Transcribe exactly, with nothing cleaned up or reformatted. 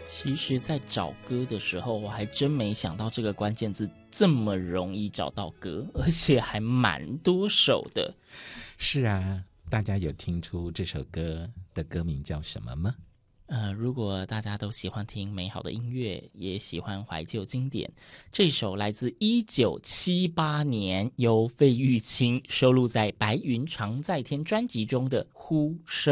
其实在找歌的时候，我还真没想到这个关键字这么容易找到歌，而且还蛮多首的。 是啊，大家有听出这首歌的歌名叫什么吗？ 呃，如果大家都喜欢听美好的音乐，也喜欢怀旧经典，这首来自一九七八年由费玉清收录在《白云常在天》专辑中的《呼声》。